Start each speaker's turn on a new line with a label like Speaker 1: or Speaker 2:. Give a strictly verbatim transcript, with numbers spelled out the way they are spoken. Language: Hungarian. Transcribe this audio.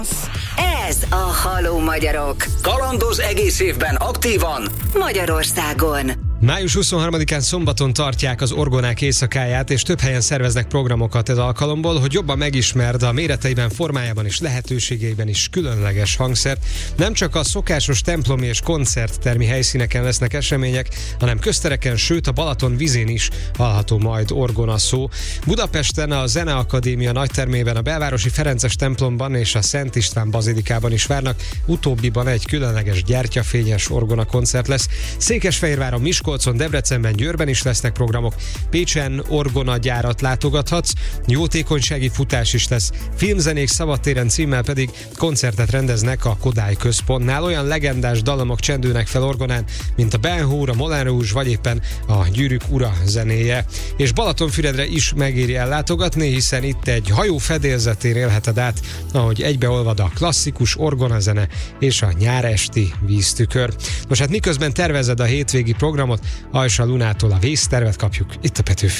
Speaker 1: Ez a Halló Magyarok.
Speaker 2: Kalandoz egész évben aktívan
Speaker 1: Magyarországon.
Speaker 3: május huszonharmadikán szombaton tartják az Orgonák éjszakáját, és több helyen szerveznek programokat ez alkalomból, hogy jobban megismerd a méreteiben, formájában és lehetőségeiben is különleges hangszert. Nem csak a szokásos templomi és koncerttermi helyszíneken lesznek események, hanem köztereken, sőt a Balaton vízén is hallható majd orgona szó. Budapesten a Zeneakadémia nagytermében, a Belvárosi Ferences templomban és a Szent István bazilikában is várnak. Utóbbiban egy különleges gyertyafényes orgona koncert lesz. Székesfehérváron, Miskolcon, Debrecenben, Győrben is lesznek programok. Pécsen orgona gyárat látogathatsz, jótékonysági futás is lesz. Filmzenék szabadtéren címmel pedig koncertet rendeznek a Kodály Központnál. Olyan legendás dallamok csendülnek fel orgonán, mint a Ben Hur, a Moulin Rouge, vagy éppen a Gyűrűk ura zenéje. És Balatonfüredre is megéri ellátogatni, hiszen itt egy hajó fedélzetén élheted át, ahogy egybeolvad a klasszikus orgonazene és a nyáresti víztükör. Most hát miközben tervezed a hétvégi programot, Ajsa Lunától a vésztervet kapjuk itt a Petőfin.